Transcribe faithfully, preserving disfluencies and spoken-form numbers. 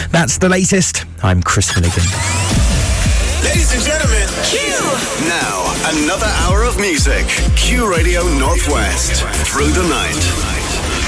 That's the latest. I'm Chris Milligan. Ladies and gentlemen, Q! Now, another hour of music. Q Radio Northwest. Through the night.